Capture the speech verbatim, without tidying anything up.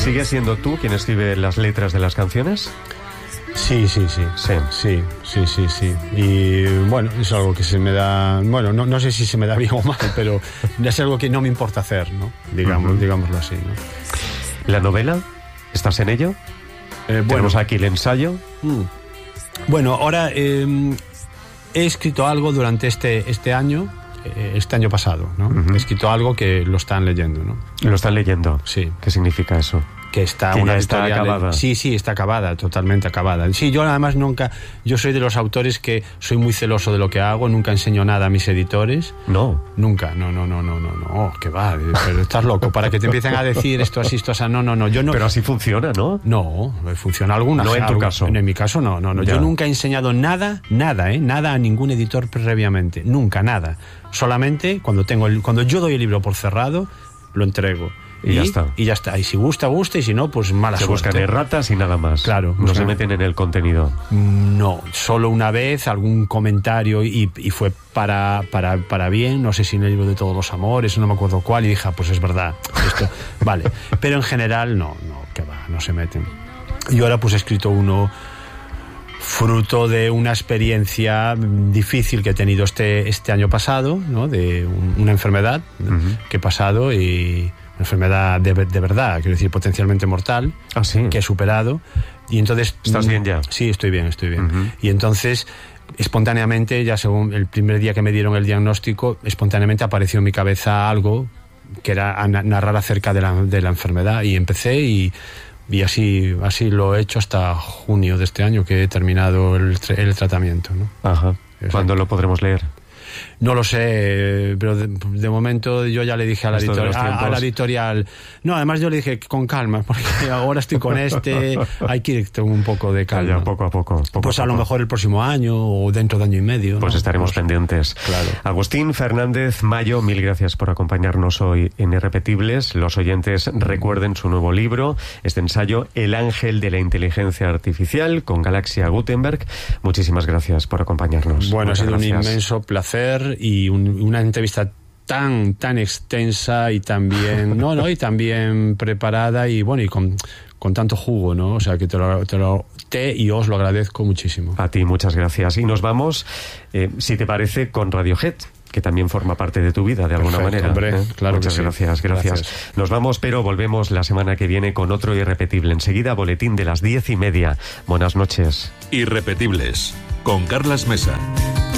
¿Sigues siendo tú quien escribe las letras de las canciones? Sí, sí, sí. Sí. Sí, sí, sí, sí. Y bueno, es algo que se me da... Bueno, no, no sé si se me da bien o mal, pero es algo que no me importa hacer, ¿no? Digamos, uh-huh. digámoslo así, ¿no? ¿La novela? ¿Estás en ello? Eh, bueno, Tenemos aquí el ensayo. Mm. Bueno, ahora eh, he escrito algo durante este, este año, eh, este año pasado, ¿no? Uh-huh. He escrito algo que lo están leyendo, ¿no? ¿Lo están leyendo? Sí. ¿Qué significa eso? Que está que una ya está acabada. Sí, sí, está acabada, totalmente acabada. Sí, yo además nunca, yo soy de los autores que soy muy celoso de lo que hago, nunca enseño nada a mis editores. No. Nunca, no, no, no, no, no, no, que va, pero estás loco, para que te empiecen a decir esto así, esto así, no, no, no, yo no. Pero así funciona, ¿no? No, funciona alguna. No en tu algo, caso. En mi caso no, no, no. Ya. Yo nunca he enseñado nada, nada, eh, nada a ningún editor previamente, nunca, nada. Solamente cuando tengo el, cuando yo doy el libro por cerrado, lo entrego. Y, y ya está. Y ya está. Y si gusta, gusta, y si no, pues mala se suerte. Se buscan erratas y nada más. Claro. No se meten en el contenido. No, solo una vez algún comentario y, y fue para, para, para bien, no sé si en el libro de Todos los Amores, no me acuerdo cuál, y dije, ah, pues es verdad, esto, vale. Pero en general, no, no, que va, no se meten. Y ahora pues he escrito uno fruto de una experiencia difícil que he tenido este, este año pasado, ¿no? De un, una enfermedad uh-huh. que he pasado y... enfermedad de, de verdad, quiero decir, potencialmente mortal, ah, ¿sí? que he superado. Y entonces... ¿Estás bien ya? Sí, estoy bien, estoy bien. Uh-huh. Y entonces, espontáneamente, ya según el primer día que me dieron el diagnóstico, espontáneamente apareció en mi cabeza algo que era a narrar acerca de la, de la enfermedad. Y empecé y, y así, así lo he hecho hasta junio de este año, que he terminado el, el tratamiento, ¿no? Ajá. ¿Cuándo lo podremos leer? No lo sé, pero de, de momento yo ya le dije a la, editor, a, a la editorial... No, además yo le dije con calma, porque ahora estoy con este, hay que ir con un poco de calma. Ya, poco a poco. poco pues a, a poco. lo mejor el próximo año o dentro de año y medio. Pues ¿no? estaremos pues, pendientes. Claro. Agustín Fernández Mayo, mil gracias por acompañarnos hoy en Irrepetibles. Los oyentes recuerden su nuevo libro, este ensayo, El ángel de la inteligencia artificial, con Galaxia Gutenberg. Muchísimas gracias por acompañarnos. Bueno, Muchas ha sido gracias. un inmenso placer y un, una entrevista tan tan extensa y también no no y también preparada y bueno y con, con tanto jugo, ¿no? O sea que te lo, te lo te y os lo agradezco muchísimo. A ti, muchas gracias. Y nos vamos, eh, si te parece, con Radiohead, que también forma parte de tu vida de alguna Perfecto, manera. Hombre, ¿eh? claro Muchas que sí. gracias, gracias, gracias. Nos vamos, pero volvemos la semana que viene con otro Irrepetible. Enseguida, boletín de las diez y media. Buenas noches. Irrepetibles, con Carlas Mesa.